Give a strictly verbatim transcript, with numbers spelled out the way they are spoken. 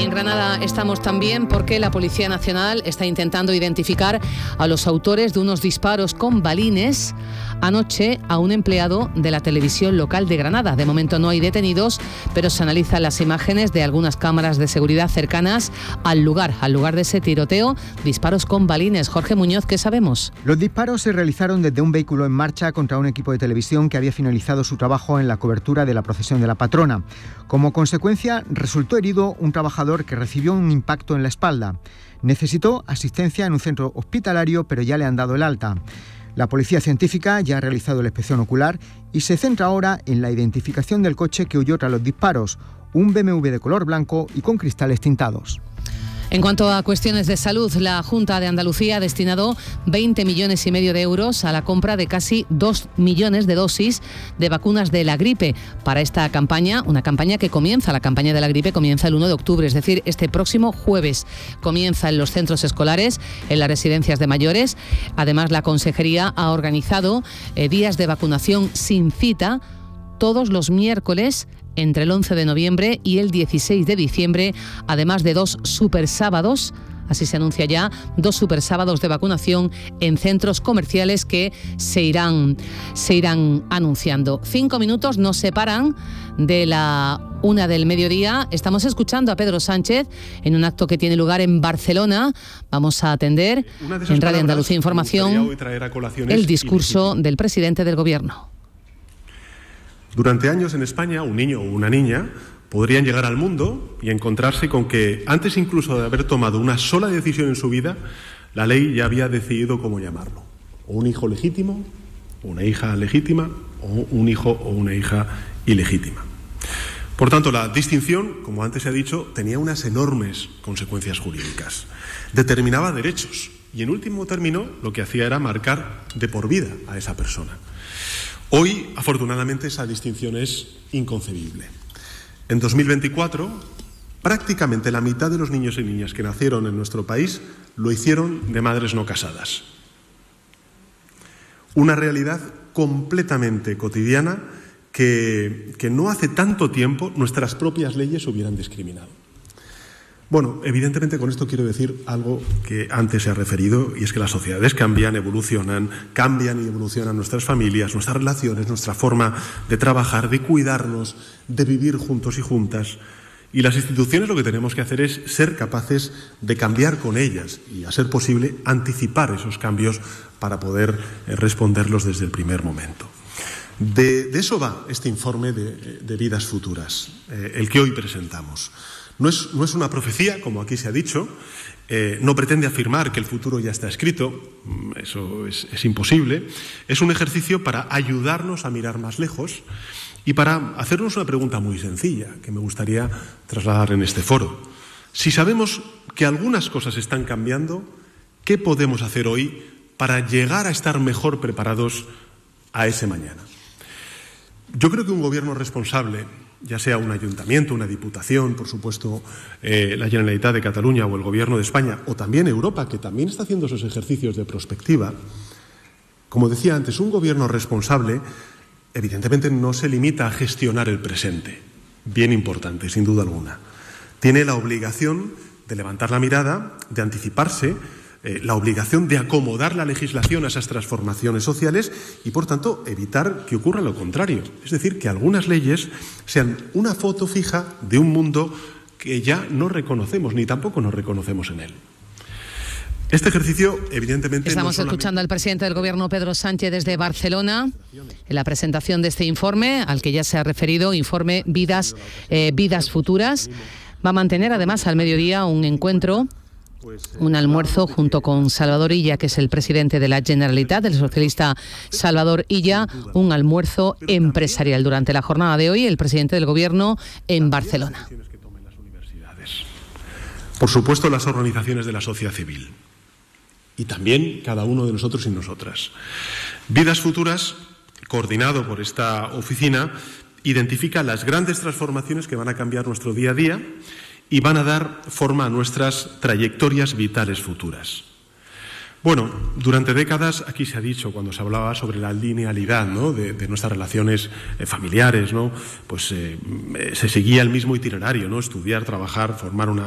en Granada estamos también porque la Policía Nacional está intentando identificar a los autores de unos disparos con balines anoche a un empleado de la televisión local de Granada. De momento no hay detenidos, pero se analizan las imágenes de algunas cámaras de seguridad cercanas al lugar, al lugar de ese tiroteo, disparos con balines. Jorge Muñoz, ¿qué sabemos? Los disparos se realizaron desde un vehículo en marcha contra un equipo de televisión que había finalizado su trabajo en la cobertura de la procesión de la patrona. Como consecuencia, resultó herido un trabajador que recibió un impacto en la espalda. Necesitó asistencia en un centro hospitalario, pero ya le han dado el alta. La policía científica ya ha realizado la inspección ocular y se centra ahora en la identificación del coche que huyó tras los disparos, un B M W de color blanco y con cristales tintados. En cuanto a cuestiones de salud, la Junta de Andalucía ha destinado veinte millones y medio de euros a la compra de casi dos millones de dosis de vacunas de la gripe para esta campaña, una campaña que comienza, la campaña de la gripe comienza el uno de octubre, es decir, este próximo jueves. Comienza en los centros escolares, en las residencias de mayores. Además, la Consejería ha organizado eh, días de vacunación sin cita todos los miércoles entre el once de noviembre y el dieciséis de diciembre, además de dos super sábados, así se anuncia ya, dos super sábados de vacunación en centros comerciales que se irán, se irán anunciando. Cinco minutos nos separan de la una del mediodía. Estamos escuchando a Pedro Sánchez en un acto que tiene lugar en Barcelona. Vamos a atender en Radio Andalucía Información el discurso del presidente del Gobierno. Durante años en España, un niño o una niña podrían llegar al mundo y encontrarse con que, antes incluso de haber tomado una sola decisión en su vida, la ley ya había decidido cómo llamarlo. O un hijo legítimo, o una hija legítima, o un hijo o una hija ilegítima. Por tanto, la distinción, como antes se ha dicho, tenía unas enormes consecuencias jurídicas. Determinaba derechos y, en último término, lo que hacía era marcar de por vida a esa persona. Hoy, afortunadamente, esa distinción es inconcebible. En dos mil veinticuatro, prácticamente la mitad de los niños y niñas que nacieron en nuestro país lo hicieron de madres no casadas. Una realidad completamente cotidiana que, que no hace tanto tiempo nuestras propias leyes hubieran discriminado. Bueno, evidentemente con esto quiero decir algo que antes se ha referido, y es que las sociedades cambian, evolucionan, cambian y evolucionan nuestras familias, nuestras relaciones, nuestra forma de trabajar, de cuidarnos, de vivir juntos y juntas. Y las instituciones lo que tenemos que hacer es ser capaces de cambiar con ellas y, a ser posible, anticipar esos cambios para poder responderlos desde el primer momento. De, de eso va este informe de, de Vidas Futuras, eh, el que hoy presentamos. No es, no es una profecía, como aquí se ha dicho, eh, no pretende afirmar que el futuro ya está escrito, eso es, es imposible. Es un ejercicio para ayudarnos a mirar más lejos y para hacernos una pregunta muy sencilla que me gustaría trasladar en este foro. Si sabemos que algunas cosas están cambiando, ¿qué podemos hacer hoy para llegar a estar mejor preparados a ese mañana? Yo creo que un gobierno responsable, ya sea un ayuntamiento, una diputación, por supuesto, eh, la Generalitat de Cataluña o el Gobierno de España, o también Europa, que también está haciendo esos ejercicios de prospectiva, como decía antes, un gobierno responsable evidentemente no se limita a gestionar el presente, bien importante, sin duda alguna. Tiene la obligación de levantar la mirada, de anticiparse, Eh, la obligación de acomodar la legislación a esas transformaciones sociales y, por tanto, evitar que ocurra lo contrario. Es decir, que algunas leyes sean una foto fija de un mundo que ya no reconocemos, ni tampoco nos reconocemos en él. Este ejercicio, evidentemente... Estamos no solamente... escuchando al presidente del Gobierno, Pedro Sánchez, desde Barcelona, en la presentación de este informe, al que ya se ha referido, informe Vidas, eh, Vidas Futuras. Va a mantener, además, al mediodía un encuentro, un almuerzo junto con Salvador Illa, que es el presidente de la Generalitat, el socialista Salvador Illa, un almuerzo empresarial. Durante la jornada de hoy, el presidente del Gobierno en Barcelona. Por supuesto, las organizaciones de la sociedad civil y también cada uno de nosotros y nosotras. Vidas Futuras, coordinado por esta oficina, identifica las grandes transformaciones que van a cambiar nuestro día a día y van a dar forma a nuestras trayectorias vitales futuras. Bueno, durante décadas, aquí se ha dicho, cuando se hablaba sobre la linealidad, ¿no?, de, de nuestras relaciones eh, familiares, ¿no?, pues eh, se seguía el mismo itinerario, ¿no?, estudiar, trabajar, formar una